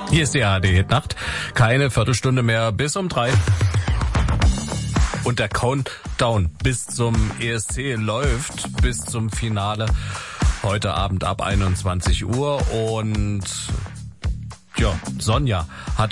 Hier ist die ARD-Nacht. Keine Viertelstunde mehr bis um 3. Und der Countdown bis zum ESC läuft bis zum Finale heute Abend ab 21 Uhr. Und ja, Sonja hat